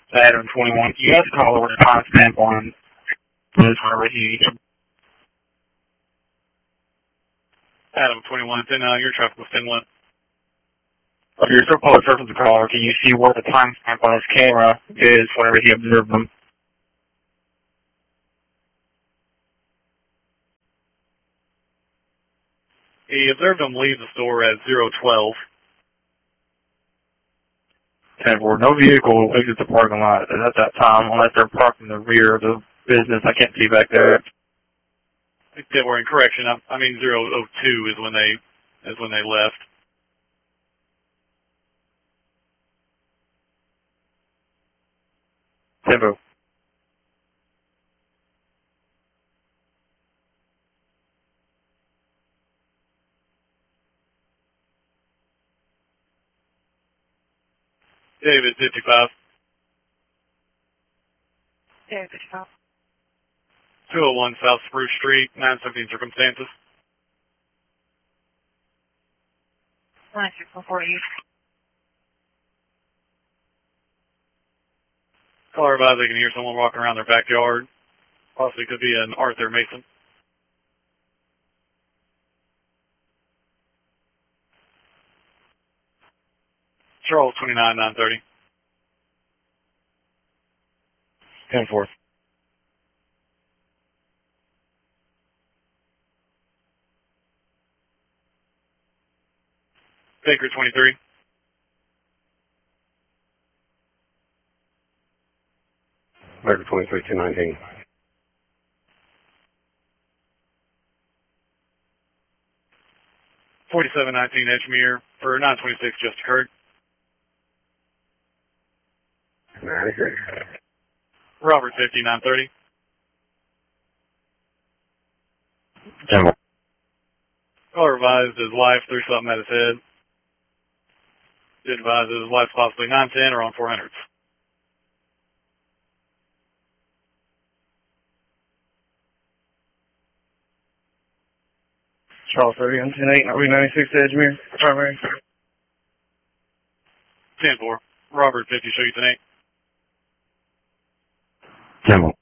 Adam 21. You have to call with a timestamp on this whenever he. Adam 21, 10, your traffic was 10-1. If you're still public service caller, can you see what the timestamp on his camera is whenever he observed them? He observed them leave the store at 012. 10-4. No vehicle exits the parking lot at that time unless they're parked in the rear of the business. I can't see back there. They were in correction. I mean 002 is when they left. Tempo. David 55. David 55. 201 South Spruce Street, 917 circumstances. 9614 East. Caller advised they can hear someone walking around their backyard. Possibly could be an Arthur Mason. Charles 29 930. 10-4. Baker 23. Baker 23, 219. 4719 Edgemere for 926 just occurred. 96. Robert 50 930. 10-4. Caller advised his wife threw something at his head. Did advise his wife possibly 910 or on 400s. Charles 30 on 10-8, Route 96 to Edgemere, primary. 10-4. Robert 50 show you tonight. 10-4.